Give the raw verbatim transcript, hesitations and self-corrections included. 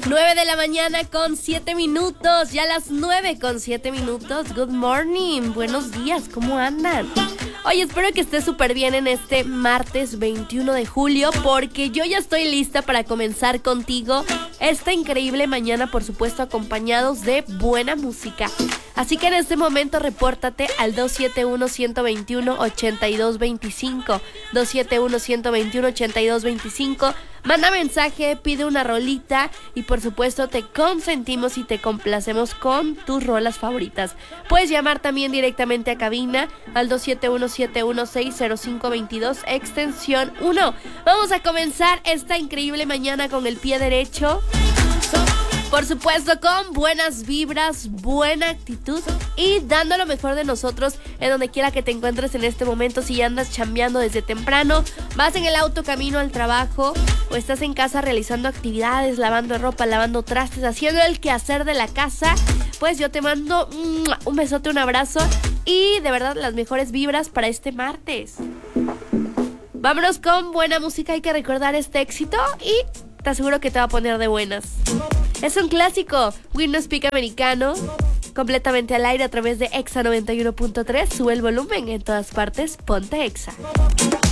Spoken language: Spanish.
nueve de la mañana con siete minutos, ya las nueve con siete minutos. Good morning, buenos días, ¿cómo andan? Oye, espero que estés súper bien en este martes veintiuno de julio, porque yo ya estoy lista para comenzar contigo esta increíble mañana, por supuesto, acompañados de buena música. Así que en este momento repórtate al dos siete uno, uno dos uno, ocho dos dos cinco, dos siete uno, uno dos uno, ocho dos dos cinco. Manda mensaje, pide una rolita y por supuesto te consentimos y te complacemos con tus rolas favoritas. Puedes llamar también directamente a cabina al dos siete uno, siete uno seis, cero cinco dos dos, extensión uno. Vamos a comenzar esta increíble mañana con el pie derecho. Por supuesto, con buenas vibras, buena actitud y dando lo mejor de nosotros en donde quiera que te encuentres en este momento. Si andas chambeando desde temprano, vas en el auto camino al trabajo o estás en casa realizando actividades, lavando ropa, lavando trastes, haciendo el quehacer de la casa, pues yo te mando un besote, un abrazo y de verdad las mejores vibras para este martes. Vámonos con buena música, hay que recordar este éxito y te aseguro que te va a poner de buenas. Es un clásico, We No Speak Americano, completamente al aire a través de Exa noventa y uno punto tres. Sube el volumen en todas partes, ponte Exa.